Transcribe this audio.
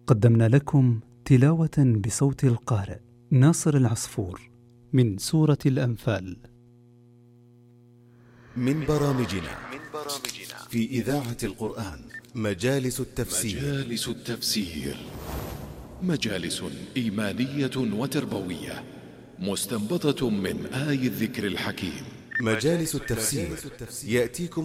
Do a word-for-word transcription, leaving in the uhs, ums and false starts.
قدمنا لكم تلاوة بصوت القارئ ناصر العصفور من سورة الأنفال. من برامجنا في إذاعة القرآن مجالس التفسير. مجالس التفسير مجالس إيمانية وتربوية مستنبطة من آي الذكر الحكيم. مجالس التفسير يأتيكم